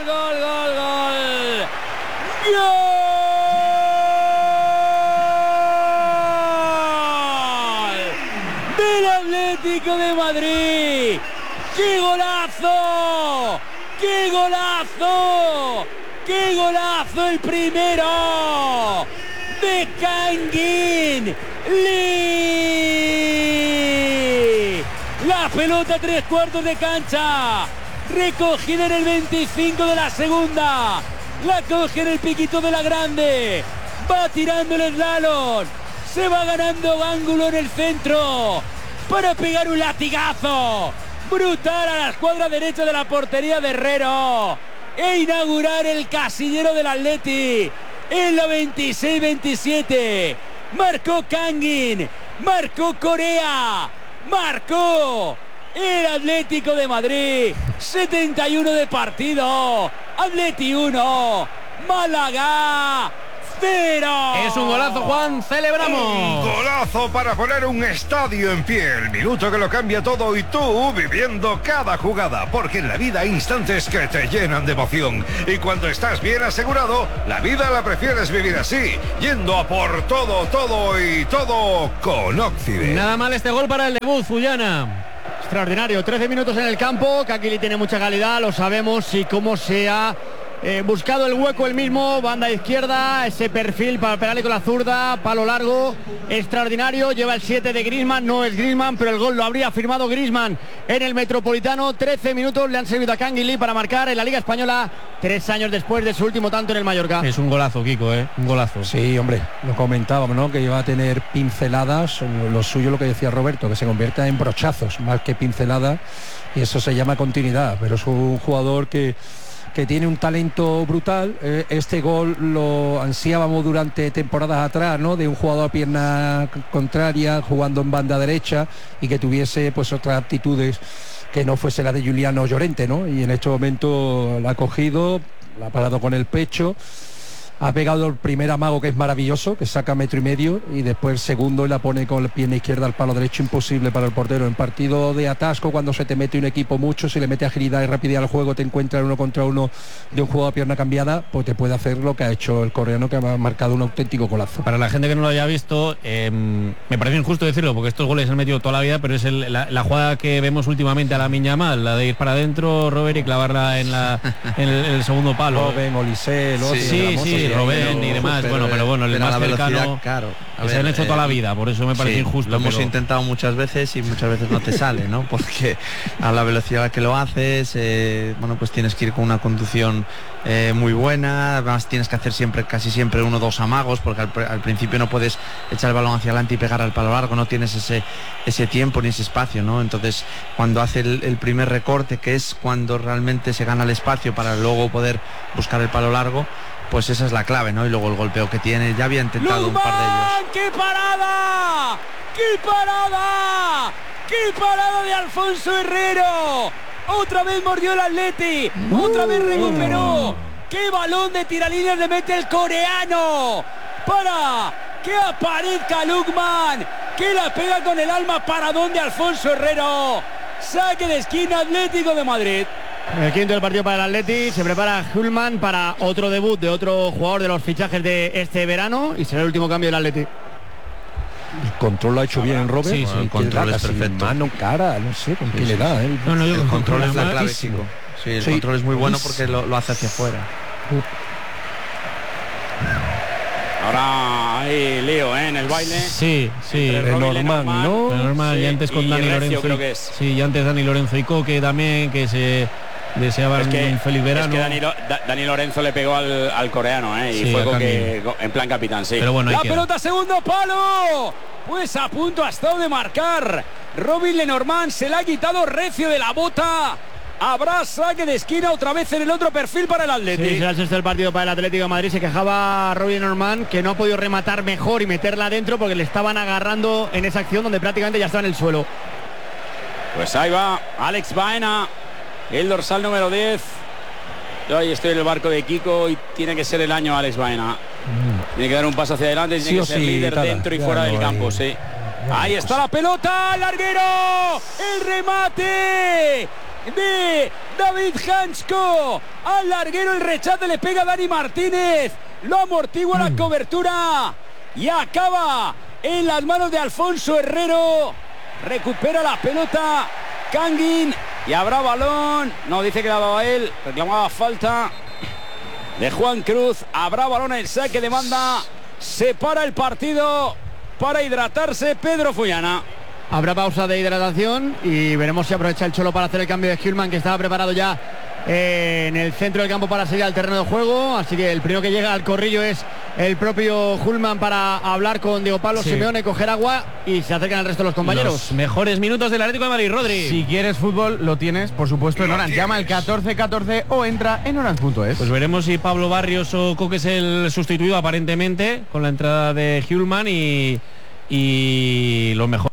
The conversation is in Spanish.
gol, gol, gol. ¡Gol! Del Atlético de Madrid. ¡Qué golazo! ¡Qué golazo! ¡Qué golazo el primero! De Kangin Lee. La pelota a 3/4 de cancha. Recogida en el 25 de la segunda. La coge en el piquito de la grande. Va tirando el slalom. Se va ganando ángulo en el centro para pegar un latigazo brutal a la escuadra derecha de la portería de Herrero e inaugurar el casillero del Atleti en la 26-27. Marcó Kangin, marcó Corea, marcó el Atlético de Madrid. 71 de partido. Atleti 1, Málaga 0. Es un golazo, Juan, celebramos. Un golazo para poner un estadio en pie. El minuto que lo cambia todo y tú viviendo cada jugada. Porque en la vida hay instantes que te llenan de emoción. Y cuando estás bien asegurado, la vida la prefieres vivir así. Yendo a por todo, todo y todo con Occident. Nada mal este gol para el debut, Fullana. Extraordinario, 13 minutos en el campo. Kakili tiene mucha calidad, lo sabemos, y cómo se ha buscado el hueco el mismo, banda izquierda, ese perfil para pegarle con la zurda, palo largo, extraordinario. Lleva el 7 de Griezmann, no es Griezmann, pero el gol lo habría firmado Griezmann en el Metropolitano. 13 minutos le han servido a Kangin Lee para marcar en la Liga Española 3 años después de su último tanto en el Mallorca. Es un golazo, Kiko, un golazo. Sí, hombre, lo comentábamos, ¿no? Que iba a tener pinceladas, lo suyo, lo que decía Roberto, que se convierta en brochazos más que pinceladas, y eso se llama continuidad. Pero es un jugador que tiene un talento brutal. Este gol lo ansiábamos durante temporadas atrás, ¿no? De un jugador a pierna contraria jugando en banda derecha y que tuviese pues otras aptitudes que no fuese la de Giuliano Llorente, ¿no? Y en este momento la ha cogido, la ha parado con el pecho, ha pegado el primer amago, que es maravilloso, que saca 1,5 metros, y después el segundo y la pone con la pierna izquierda al palo derecho, imposible para el portero. En partido de atasco, cuando se te mete un equipo mucho, si le mete agilidad y rapidez al juego, te encuentras 1 contra 1 de un jugador a pierna cambiada, pues te puede hacer lo que ha hecho el coreano, que ha marcado un auténtico golazo. Para la gente que no lo haya visto, me parece injusto decirlo, porque estos goles se han metido toda la vida, pero es la jugada que vemos últimamente a Lamine Yamal, la de ir para adentro, Robert, y clavarla en el segundo palo. Robben, Olise, sí, Robben y demás, pero el más cercano, claro, se han hecho toda la vida, por eso me parece injusto. Lo hemos intentado muchas veces y muchas veces no te sale, ¿no? Porque a la velocidad que lo haces, pues tienes que ir con una conducción muy buena. Además tienes que hacer casi siempre 1 o 2 amagos, porque al principio no puedes echar el balón hacia adelante y pegar al palo largo, no tienes ese tiempo ni ese espacio, ¿no? Entonces cuando hace el primer recorte, que es cuando realmente se gana el espacio para luego poder buscar el palo largo, pues esa es la clave, ¿no? Y luego el golpeo que tiene, ya había intentado un par de ellos. ¡Qué parada! ¡Qué parada! ¡Qué parada de Alfonso Herrero! Otra vez mordió el Atleti, otra vez recuperó. ¡Qué balón de tiralíneas le mete el coreano! Para que aparezca Lukman, que la pega con el alma. Paradón de Alfonso Herrero. Saque de esquina, Atlético de Madrid. El quinto del partido para el Atleti. Se prepara Hulman para otro debut de otro jugador de los fichajes de este verano, y será el último cambio del Atleti. El control lo ha hecho bien Robert. Sí, el control es perfecto. Mano, cara, no sé con qué le da. El control es la clave, Kiko. Sí, el control es muy bueno porque lo hace hacia afuera. Ahora hay lío en el baile. Sí. Normal, ¿no? Normal, y antes con Dani Lorenzo. Creo que es. Sí, y antes Dani Lorenzo y Coque también, que se deseaban un feliz verano. Es que Dani Lorenzo le pegó al coreano, y sí, fue Coque en plan capitán, sí. Pero bueno, la pelota, segundo palo. Pues a punto ha estado de marcar Robin Lenormand, se la ha quitado recio de la bota. Habrá saque de esquina otra vez en el otro perfil para el Atlético. Sí, será el sexto del partido para el Atlético de Madrid. Se quejaba Robin Lenormand, que no ha podido rematar mejor y meterla adentro porque le estaban agarrando en esa acción donde prácticamente ya estaba en el suelo. Pues ahí va Alex Baena, el dorsal número 10. Yo ahí estoy en el barco de Kiko y tiene que ser el año Alex Baena. Tiene que dar un paso hacia adelante, tiene que ser líder dentro y fuera del campo, sí. Ahí está la pelota, larguero, el remate de David Hansko. Al larguero el rechace le pega a Dani Martínez. Lo amortigua la cobertura. Y acaba en las manos de Alfonso Herrero. Recupera la pelota Kangin. Y habrá balón. No, dice que la daba él. Reclamaba falta de Juan Cruz. Habrá balón en saque de banda. Se para el partido para hidratarse Pedro Fullana. Habrá pausa de hidratación y veremos si aprovecha el Cholo para hacer el cambio de Hjulman, que estaba preparado ya en el centro del campo para salir al terreno de juego. Así que el primero que llega al corrillo es el propio Hjulman para hablar con Diego Pablo Simeone, coger agua, y se acercan al resto de los compañeros. Los mejores minutos del Atlético de Madrid, Rodri. Si quieres fútbol, lo tienes, por supuesto, en Orange. Llama al 1414 o entra en orange.es. Pues veremos si Pablo Barrios o Coque es el sustituido, aparentemente, con la entrada de Hjulman y lo mejor.